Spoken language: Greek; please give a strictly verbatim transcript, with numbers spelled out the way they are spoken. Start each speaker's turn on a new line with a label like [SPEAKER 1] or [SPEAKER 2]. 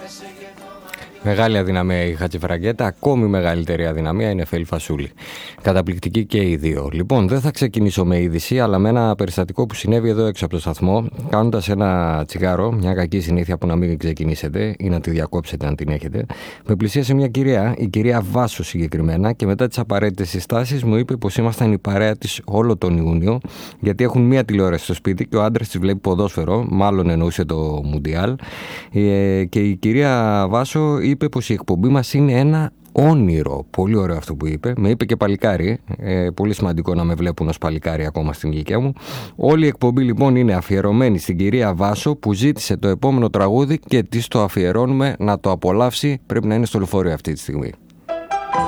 [SPEAKER 1] Μεγάλη αδυναμία η Χατζηφραγκέτα, ακόμη μεγαλύτερη αδυναμία είναι Νεφέλη Φασούλη. Καταπληκτική και οι δύο. Λοιπόν, δεν θα ξεκινήσω με είδηση, αλλά με ένα περιστατικό που συνέβη εδώ έξω από το σταθμό, κάνοντας ένα τσιγάρο, μια κακή συνήθεια που να μην ξεκινήσετε ή να τη διακόψετε αν την έχετε. Με πλησίασε μια κυρία, η κυρία Βάσο συγκεκριμένα, και μετά τις απαραίτητες συστάσεις μου είπε πως ήμασταν η παρέα της όλο τον Ιούνιο, γιατί έχουν μία τηλεόραση στο σπίτι και ο άντρας της βλέπει ποδόσφαιρο, μάλλον εννοούσε το Μουντιάλ. Ε, και η κυρία Βάσο είπε πως η εκπομπή μας είναι ένα όνειρο. Πολύ ωραίο αυτό που είπε. Με είπε και παλικάρι. Ε, πολύ σημαντικό να με βλέπουν ως παλικάρι ακόμα στην ηλικία μου. Όλη η εκπομπή λοιπόν είναι αφιερωμένη στην κυρία Βάσο που ζήτησε το επόμενο τραγούδι και της το αφιερώνουμε να το απολαύσει. Πρέπει να είναι στο λεωφορείο αυτή τη στιγμή.